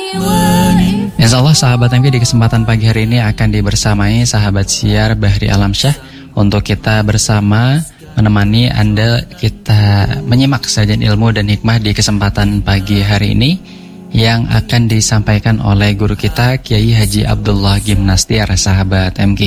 Insya Allah sahabat MK di kesempatan pagi hari ini akan dibersamai sahabat siar Bahri Alamsyah untuk kita bersama menemani Anda kita menyimak sajian ilmu dan hikmah di kesempatan pagi hari ini yang akan disampaikan oleh guru kita Kiai Haji Abdullah Gimnastiar sahabat MK.